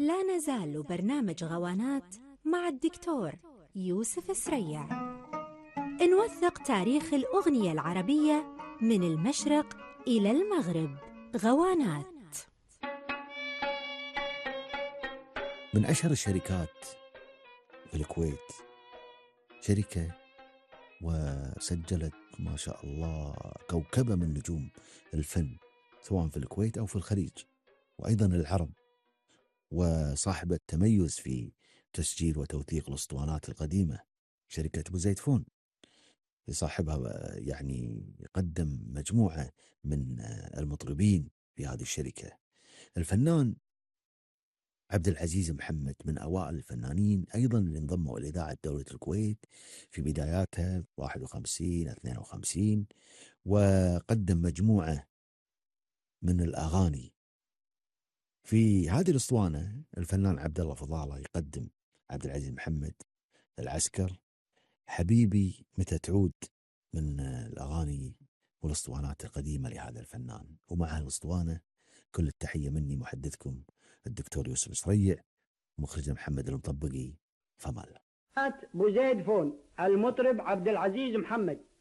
لا نزال برنامج غوانات مع الدكتور يوسف سريع، نوثق تاريخ الأغنية العربية من المشرق إلى المغرب. غوانات. من أشهر الشركات في الكويت شركة وسجلت ما شاء الله كوكبة من نجوم الفن سواء في الكويت أو في الخليج وأيضا العرب، وصاحبة تميز في تسجيل وتوثيق الأسطوانات القديمة، شركة أبو زيد فون. صاحبها يعني قدم مجموعة من المطربين في هذه الشركة. الفنان عبد العزيز محمد من أوائل الفنانين أيضا اللي انضموا إلى إذاعة دولة الكويت في بداياتها 51 52، وقدم مجموعة من الأغاني. في هذه الأسطوانة الفنان عبد الله فضالة يقدم عبد العزيز محمد العسكر، حبيبي متى تعود، من الأغاني والأسطوانات القديمة لهذا الفنان. ومع الأسطوانة كل التحية مني محدثكم الدكتور يوسف سريع، مخرجنا محمد المطبقي. فمال أبو زيد فون، المطرب عبد العزيز محمد.